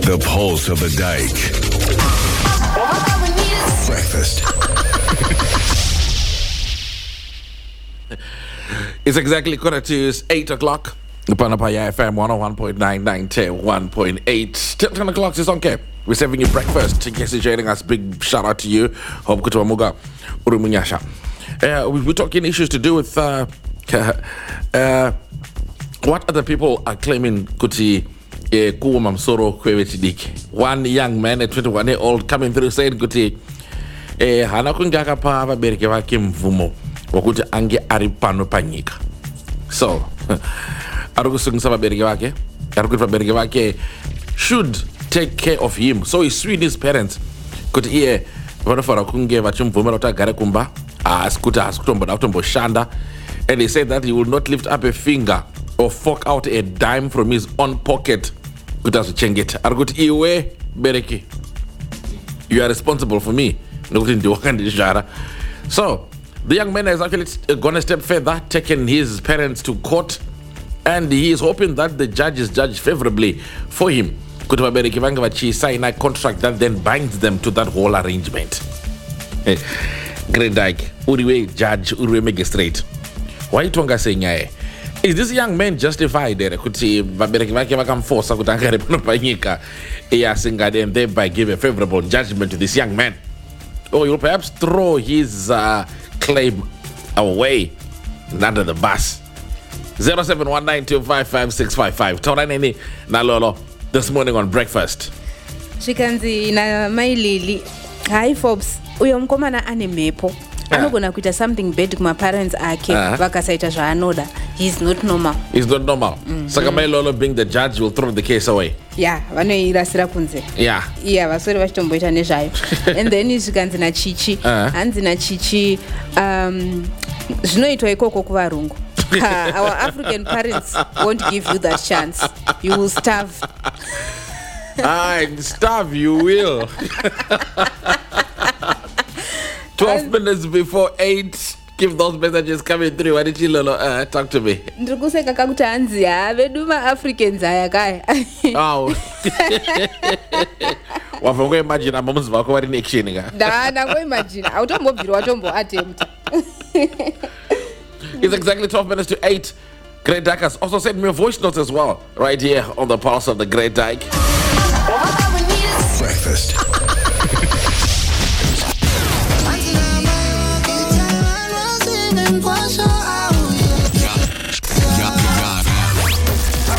The pulse of the dike. Breakfast. It's exactly 8 o'clock. Panapaya FM 101.99 to 1.8. Till 10 o'clock is okay. We're serving you breakfast. In case you're joining us, big shout out to you. Hope Kutwamuga Urumunyasha. We're talking issues to do with what other people are claiming Kuti Kuwa Msoro Kwewetidiki. One young man at 21 years old coming through saying Kuti Hanakungaka pa babereke wake mvumo wakuti ange ari pano panyika. So arukusungisa babereke wake should take care of him. So he sued his parents kuti iye vanofara kunge vachimvumira kuti agare kumba asikuti kutomboshanda, and he said that he will not lift up a finger or fork out a dime from his own pocket kuti azochengeta. Arikuti iwe bereki, you are responsible for me. So the young man has actually gone a step further, taken his parents to court, and he is hoping that the judges judge favorably for him. Kuti vabereki vange vachisign a contract that then binds them to that whole arrangement. Great Dyke, uriwe judge, uriwe magistrate. Why tonga saying is this young man justified kuti vabereki vake vakamforsa kuti angare pano panyika eyasinga and thereby give a favorable judgment to this young man? Or you'll perhaps throw his claim away under the bus. 0719255655. Tonaneni Nalolo this morning on breakfast. Shikanzi na mailili. Hi Forbes. Uyo mkomana ane mepo. Anogona kuita something bad kuma parents ake vakasaita zvaanoda. He's not normal. He's not normal. Saka Mailolo being the judge will throw the case away. Yeah, vanoirasira kunze. Yeah, vasori vachitomboita nezvayo. And then zvikanzi nachichi. Hanzi nachichi zvinoitwa ikoko kuvarungu. Our African parents won't give you that chance. You will starve. Starve you will. 12 minutes before 8. Give those messages coming through. Why did you Lolo talk to me? Ndirikuseka kakuti hanzi veduma Africans aya kaya. Oh. Wafongo imagine amuzi vako vari nection nga. Nango imagine. Autombobvira watombo attempt. It's exactly 12 minutes to 8. Great Dyke has also sent me a voice note as well, right here on the pulse of the Great Dyke. Breakfast.